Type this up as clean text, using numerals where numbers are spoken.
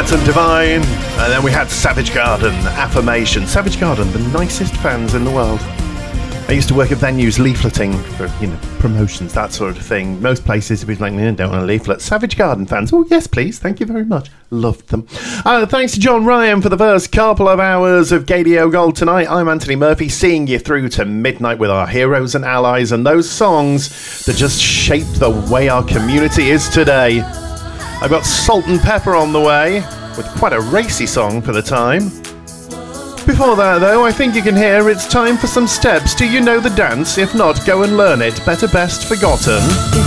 and Divine. And then we had Savage Garden, Affirmation. Savage Garden, the nicest fans in the world. I used to work at venues leafleting for, promotions, that sort of thing. Most places would be like, don't want a leaflet. Savage Garden fans, oh yes please, thank you very much. Loved them. Thanks to John Ryan for the first couple of hours of Gadio Gold tonight. I'm Anthony Murphy, seeing you through to midnight with our heroes and allies and those songs that just shape the way our community is today. I've got Salt and Pepper on the way, with quite a racy song for the time. Before that, though, I think you can hear it's time for some steps. Do you know the dance? If not, go and learn it. Better best forgotten.